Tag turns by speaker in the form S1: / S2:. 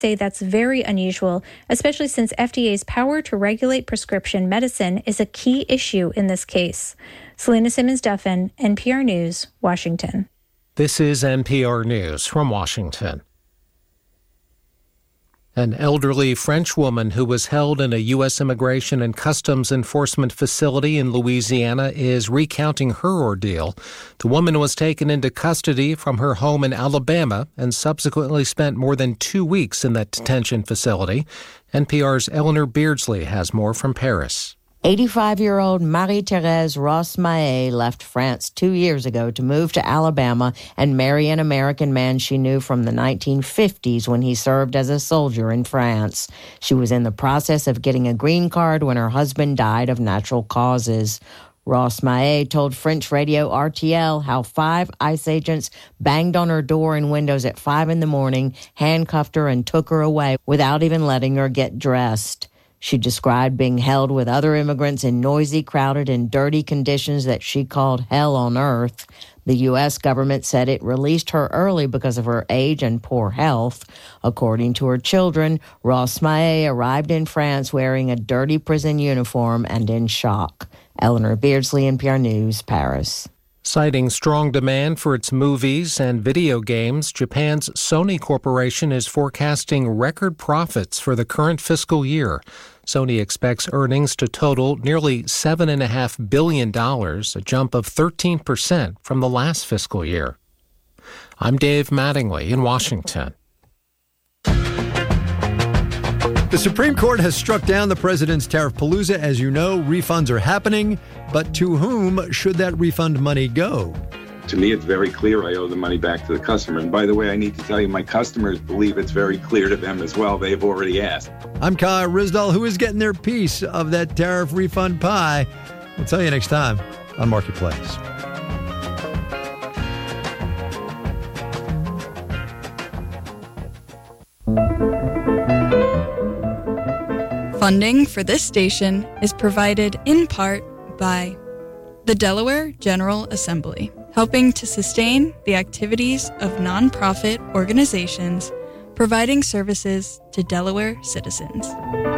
S1: say that's very unusual, especially since FDA's power to regulate prescription medicine is a key issue in this case. Selena Simmons-Duffin, NPR News, Washington.
S2: This is NPR News from Washington. An elderly French woman who was held in a U.S. Immigration and Customs Enforcement facility in Louisiana is recounting her ordeal. The woman was taken into custody from her home in Alabama and subsequently spent more than 2 weeks in that detention facility. NPR's Eleanor Beardsley has more from Paris.
S3: 85-year-old Marie-Thérèse Ross-Mahé left France 2 years ago to move to Alabama and marry an American man she knew from the 1950s when he served as a soldier in France. She was in the process of getting a green card when her husband died of natural causes. Ross-Mahé told French radio RTL how 5 ICE agents banged on her door and windows at 5 in the morning, handcuffed her, and took her away without even letting her get dressed. She described being held with other immigrants in noisy, crowded, and dirty conditions that she called hell on earth. The U.S. government said it released her early because of her age and poor health. According to her children, Ross-Mahé arrived in France wearing a dirty prison uniform and in shock. Eleanor Beardsley, NPR News, Paris.
S2: Citing strong demand for its movies and video games, Japan's Sony Corporation is forecasting record profits for the current fiscal year. Sony expects earnings to total nearly $7.5 billion, a jump of 13% from the last fiscal year. I'm Dave Mattingly in Washington.
S4: The Supreme Court has struck down the president's tariff palooza. As you know, refunds are happening, but to whom should that refund money go?
S5: To me, it's very clear I owe the money back to the customer. And by the way, I need to tell you, my customers believe it's very clear to them as well. They've already asked.
S4: I'm Kyle Rizdal. Who is getting their piece of that tariff refund pie? We'll tell you next time on Marketplace.
S6: Funding for this station is provided in part by the Delaware General Assembly, helping to sustain the activities of nonprofit organizations providing services to Delaware citizens.